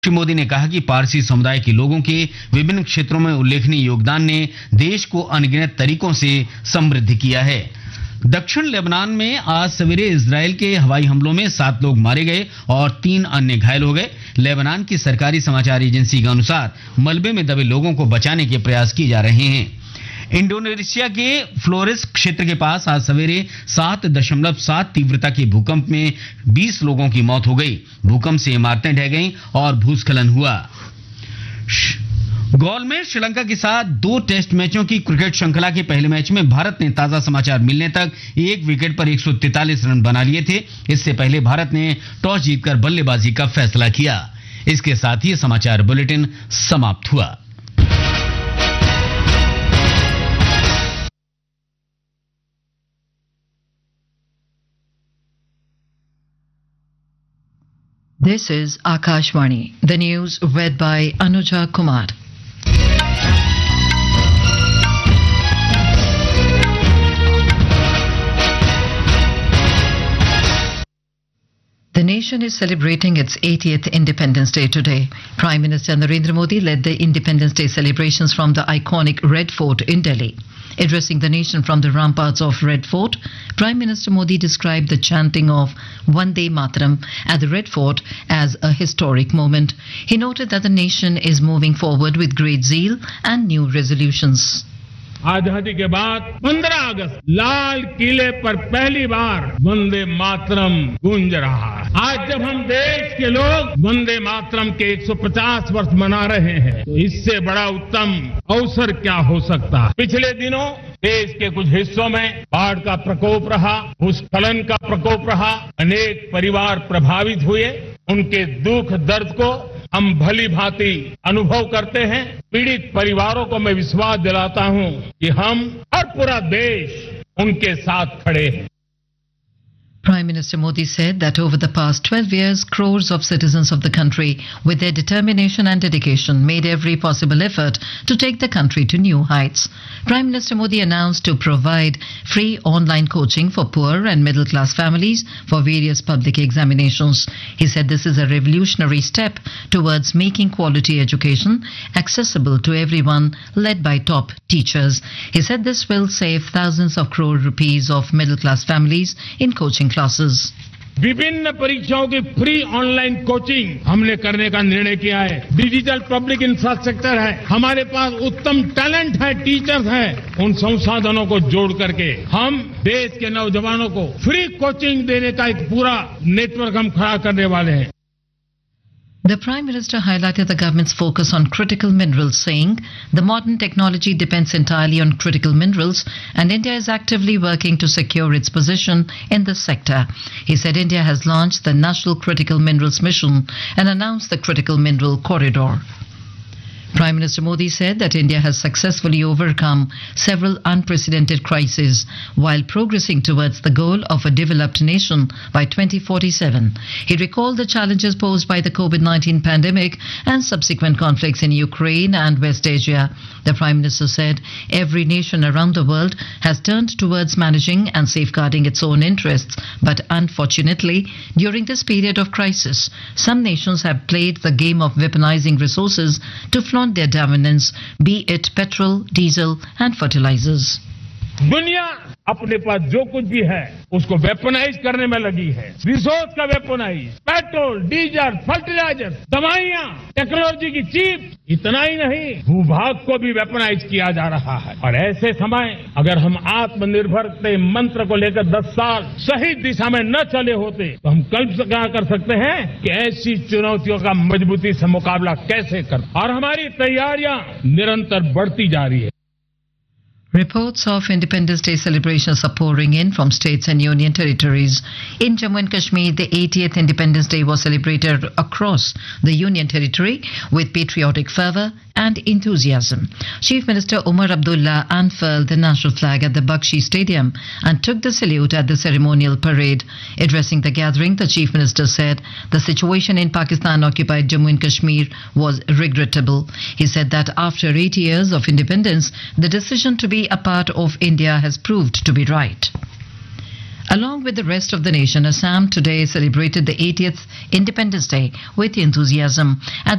श्री मोदी ने कहा कि पारसी समुदाय के लोगों के विभिन्न क्षेत्रों में उल्लेखनीय योगदान ने देश को अनगिनत तरीकों से समृद्ध किया है। दक्षिण लेबनान में आज सवेरे इजरायल के हवाई हमलों में 7 लोग मारे गए और 3 अन्य घायल हो गए। लेबनान की सरकारी समाचार एजेंसी के अनुसार मलबे में दबे लोगों को बचाने के प्रयास किए जा रहे हैं। इंडोनेशिया के फ्लोरेस क्षेत्र के पास आज सवेरे 7.7 तीव्रता के भूकंप में 20 लोगों की मौत हो गई। भूकंप से इमारतें ढह गईं और भूस्खलन हुआ। गॉल में श्रीलंका के साथ 2 टेस्ट मैचों की क्रिकेट श्रृंखला के पहले मैच में भारत ने ताजा समाचार मिलने तक 1 विकेट पर 143 रन बना लिए थे। इससे पहले भारत ने टॉस जीतकर बल्लेबाजी का फैसला किया। इसके साथ ही समाचार बुलेटिन समाप्त हुआ। This is Akashvani, the news read by Anuja Kumar. The nation is celebrating its 80th Independence Day today. Prime Minister Narendra Modi led the Independence Day celebrations from the iconic Red Fort in Delhi. Addressing the nation from the ramparts of Red Fort, Prime Minister Modi described the chanting of Vande Mataram at the Red Fort as a historic moment. He noted that the nation is moving forward with great zeal and new resolutions. आजादी के बाद 15 अगस्त लाल किले पर पहली बार वंदे मातरम गूंज रहा है। आज जब हम देश के लोग वंदे मातरम के 150 वर्ष मना रहे हैं, तो इससे बड़ा उत्तम अवसर क्या हो सकता है। पिछले दिनों देश के कुछ हिस्सों में बाढ़ का प्रकोप रहा, भूस्खलन का प्रकोप रहा, अनेक परिवार प्रभावित हुए। उनके दुख दर्द को हम भली भांति अनुभव करते हैं। पीड़ित परिवारों को मैं विश्वास दिलाता हूं कि हम और पूरा देश उनके साथ खड़े हैं। Prime Minister Modi said that over the past 12 years, crores of citizens of the country, with their determination and dedication, made every possible effort to take the country to new heights. Prime Minister Modi announced to provide free online coaching for poor and middle-class families for various public examinations. He said this is a revolutionary step towards making quality education accessible to everyone, led by top teachers. He said this will save thousands of crore rupees of middle-class families in coaching classes. विभिन्न परीक्षाओं की free online coaching हमने करने का निर्णय किया है। Digital public infrastructure है, हमारे पास उत्तम टैलेंट है, टीचर्स हैं। उन संसाधनों को जोड़ करके हम देश के नौजवानों को फ्री कोचिंग देने का एक पूरा नेटवर्क हम खड़ा करने वाले हैं। The Prime Minister highlighted the government's focus on critical minerals, saying the modern technology depends entirely on critical minerals and India is actively working to secure its position in this sector. He said India has launched the National Critical Minerals Mission and announced the Critical Mineral Corridor. Prime Minister Modi said that India has successfully overcome several unprecedented crises while progressing towards the goal of a developed nation by 2047. He recalled the challenges posed by the COVID-19 pandemic and subsequent conflicts in Ukraine and West Asia. The Prime Minister said every nation around the world has turned towards managing and safeguarding its own interests, but unfortunately, during this period of crisis, some nations have played the game of weaponizing resources to flaunt their dominance, be it petrol, diesel and fertilizers. दुनिया अपने पास जो कुछ भी है उसको weaponise करने में लगी है। रिसोर्स का वेपनाइज, पेट्रोल, डीजल, फर्टिलाइजर, दवाइयां, टेक्नोलॉजी की चीप, इतना ही नहीं भूभाग को भी वेपनाइज किया जा रहा है। और ऐसे समय अगर हम आत्मनिर्भर के मंत्र को लेकर 10 साल सही दिशा में न चले होते तो हम कल्पना कर सकते हैं कि ऐसी चुनौतियों का मजबूती से मुकाबला कैसे कर। और हमारी तैयारियां निरंतर बढ़ती जा रही है। Reports of Independence Day celebrations are pouring in from states and union territories. In Jammu and Kashmir, the 80th Independence Day was celebrated across the union territory with patriotic fervour and enthusiasm. Chief Minister Umar Abdullah unfurled the national flag at the Bakshi Stadium and took the salute at the ceremonial parade. Addressing the gathering, the Chief Minister said the situation in Pakistan-occupied Jammu and Kashmir was regrettable. He said that after 8 years of independence, the decision to be a part of India has proved to be right. Along with the rest of the nation, Assam today celebrated the 80th Independence Day with enthusiasm. At